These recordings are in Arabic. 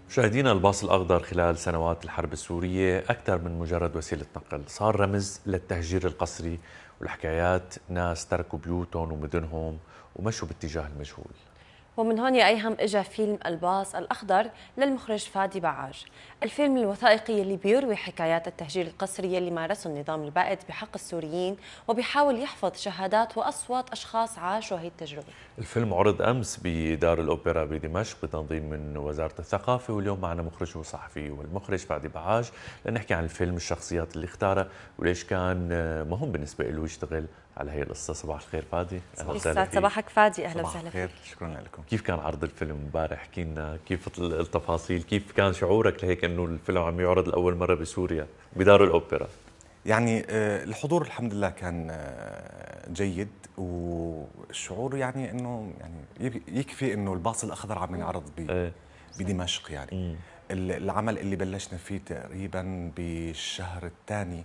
مشاهدينا، الباص الأخضر خلال سنوات الحرب السورية أكثر من مجرد وسيلة نقل، صار رمز للتهجير القسري والحكايات ناس تركوا بيوتهم ومدنهم ومشوا باتجاه المجهول. ومن هون يا أيهم إجا فيلم الباص الأخضر للمخرج فادي بعاج. الفيلم الوثائقي اللي بيروي حكايات التهجير القسري اللي مارسه النظام البائد بحق السوريين، وبيحاول يحفظ شهادات وأصوات أشخاص عاشوا هي التجربة. الفيلم عرض أمس بدار الأوبرا بدمشق بتنظيم من وزارة الثقافة، واليوم معنا مخرج وصحفي والمخرج فادي بعاج لنحكي عن الفيلم، الشخصيات اللي اختارها وليش كان مهم بالنسبة له يشتغل على هي القصة. صباح الخير فادي، أهلا وسهلا فيك. صباحك فادي، أهلا وسهلا فيك. شكرا لكم. كيف كان عرض الفيلم امبارح؟ احكي لنا كيف التفاصيل، كيف كان شعورك لهيك انه الفيلم عم يعرض لاول مره بسوريا بدار الاوبرا؟ يعني الحضور الحمد لله كان جيد، والشعور يعني انه يعني يكفي انه الباص الاخضر عم ينعرض بدمشق. يعني العمل اللي بلشنا فيه تقريبا بالشهر الثاني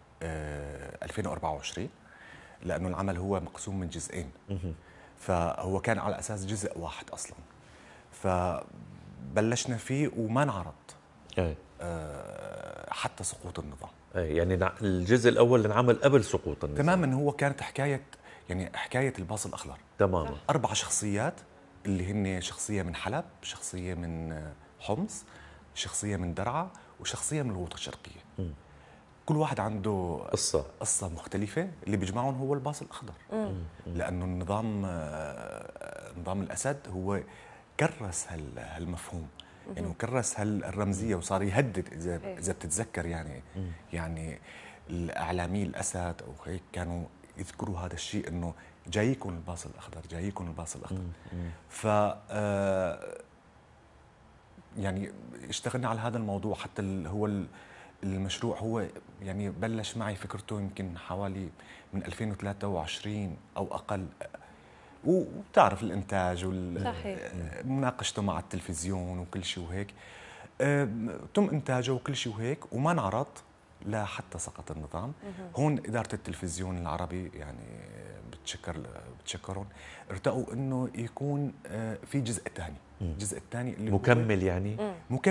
2024، لانه العمل هو مقسوم من جزئين، فهو كان على اساس جزء واحد اصلا، فبلشنا فيه وما انعرض حتى سقوط النظام. يعني الجزء الاول اللي انعمل قبل سقوط النظام تماما. هو كانت حكايه الباص الاخضر تماما. 4 شخصيات، اللي هن شخصيه من حلب، شخصيه من حمص، شخصيه من درعا، وشخصيه من الغوطه الشرقيه. كل واحد عنده قصه مختلفه، اللي بيجمعهم هو الباص الاخضر. لانه نظام الاسد هو كرس هالمفهوم، يعني وكرس هالرمزيه، وصار يهدد اذا بتتذكر. يعني الاعلامي الاسد او هيك كانوا يذكروا هذا الشيء، انه جايكم الباص الاخضر، جايكم الباص الاخضر. ف يعني اشتغلنا على هذا الموضوع. حتى هو المشروع هو يعني بلش معي فكرته يمكن حوالي من 2023 او اقل، وبتعرف الانتاج ومناقشته مع التلفزيون وكل شيء وهيك، تم انتاجه وكل شيء وهيك، وما انعرض لحتى سقط النظام. هون اداره التلفزيون العربي يعني بتشكرهم، ارتقوا انه يكون في جزء ثاني، الجزء الثاني اللي مكمل، يعني مكمل